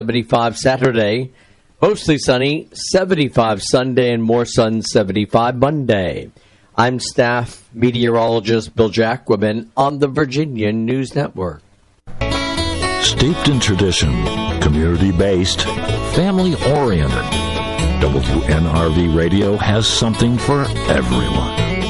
75 Saturday, mostly sunny, 75 Sunday, and more sun, 75 Monday. I'm staff meteorologist Bill Jacquemin on the Virginia News Network. Steeped in tradition, community-based, family-oriented, WNRV Radio has something for everyone.